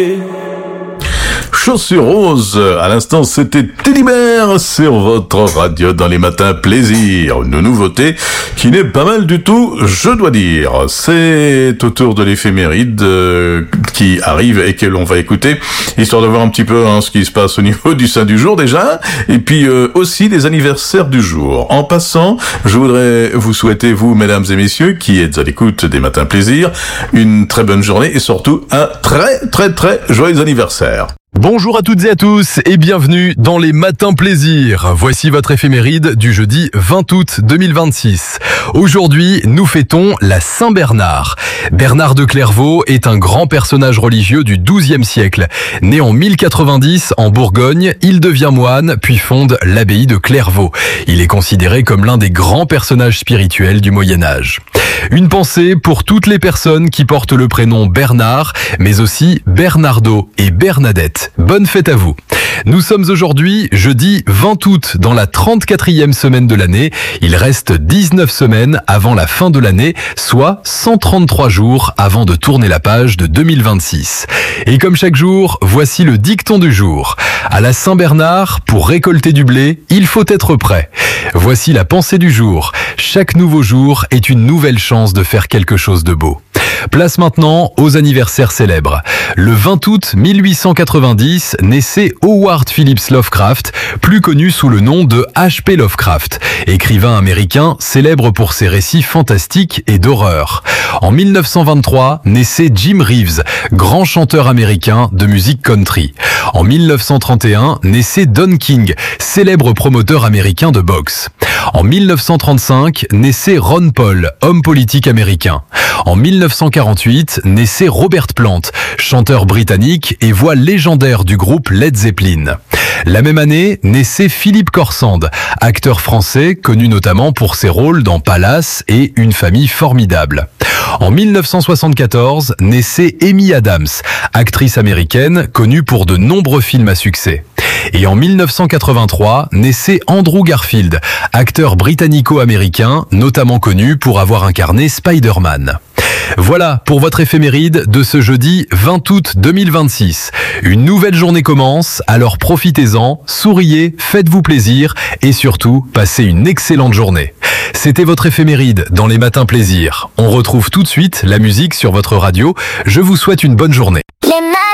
Chaussures roses, à l'instant c'était Teddy Bear sur votre radio dans les matins plaisir. Une nouveauté qui n'est pas mal du tout, je dois dire. C'est autour de l'éphéméride qui arrive et que l'on va écouter, histoire de voir un petit peu ce qui se passe au niveau du saint du jour déjà, et puis aussi des anniversaires du jour. En passant, je voudrais vous souhaiter, vous mesdames et messieurs, qui êtes à l'écoute des matins plaisir, une très bonne journée et surtout un très très très joyeux anniversaire. Bonjour à toutes et à tous et bienvenue dans les Matins Plaisir. Voici votre éphéméride du jeudi 20 août 2026. Aujourd'hui, nous fêtons la Saint-Bernard. Bernard de Clairvaux est un grand personnage religieux du XIIe siècle. Né en 1090 en Bourgogne, il devient moine puis fonde l'abbaye de Clairvaux. Il est considéré comme l'un des grands personnages spirituels du Moyen-Âge. Une pensée pour toutes les personnes qui portent le prénom Bernard, mais aussi Bernardo et Bernadette. Bonne fête à vous. Nous sommes aujourd'hui jeudi 20 août dans la 34e semaine de l'année. Il reste 19 semaines avant la fin de l'année, soit 133 jours avant de tourner la page de 2026. Et comme chaque jour, voici le dicton du jour. À la Saint-Bernard, pour récolter du blé, il faut être prêt. Voici la pensée du jour. Chaque nouveau jour est une nouvelle chance de faire quelque chose de beau. Place maintenant aux anniversaires célèbres. Le 20 août 1890 naissait Howard Phillips Lovecraft, plus connu sous le nom de H.P. Lovecraft, écrivain américain célèbre pour ses récits fantastiques et d'horreur. En 1923 naissait Jim Reeves, grand chanteur américain de musique country. En 1931 naissait Don King, célèbre promoteur américain de boxe. En 1935 naissait Ron Paul, homme politique américain. En 1948 naissait Robert Plant, chanteur britannique et voix légendaire du groupe Led Zeppelin. La même année naissait Philippe Corsand, acteur français connu notamment pour ses rôles dans Palace et Une famille formidable. En 1974 naissait Amy Adams, actrice américaine connue pour de nombreux films à succès. Et en 1983 naissait Andrew Garfield, acteur britannico-américain notamment connu pour avoir incarné Spider-Man. Voilà pour votre éphéméride de ce jeudi 20 août 2026. Une nouvelle journée commence, alors profitez-en, souriez, faites-vous plaisir et surtout, passez une excellente journée. C'était votre éphéméride dans les matins plaisir. On retrouve tout de suite la musique sur votre radio. Je vous souhaite une bonne journée.